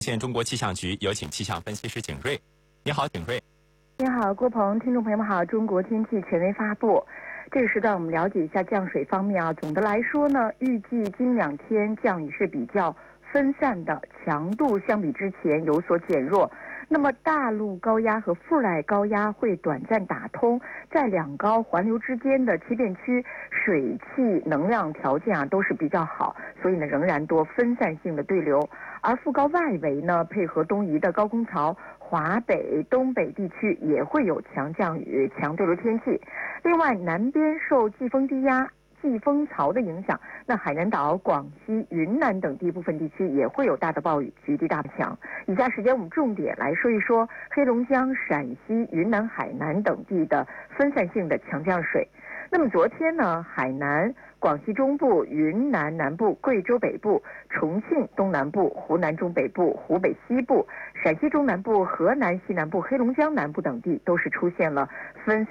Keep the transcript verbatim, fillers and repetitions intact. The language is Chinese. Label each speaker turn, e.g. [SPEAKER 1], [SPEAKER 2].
[SPEAKER 1] 现中国气象局有请气象分析师景瑞。你好，景瑞。
[SPEAKER 2] 你好，郭鹏，听众朋友们好。中国天气权威发布，这个时段我们了解一下降水方面啊。总的来说呢，预计今两天降雨是比较分散的，强度相比之前有所减弱。那么大陆高压和副来高压会短暂打通，在两高环流之间的欺骗区，水汽能量条件啊都是比较好，所以呢仍然多分散性的对流。而副高外围呢，配合东移的高空槽，华北、东北地区也会有强降雨、强对流天气。另外，南边受季风低压、季风槽的影响，那海南岛、广西、云南等地部分地区也会有大的暴雨，局地大强。以下时间我们重点来说一说黑龙江、陕西、云南、海南等地的分散性的强降水。那么昨天呢，海南、广西中部、云南南部、贵州北部、重庆东南部、湖南中北部、湖北西部、陕西中南部、河南西南部、黑龙江南部等地都是出现了分散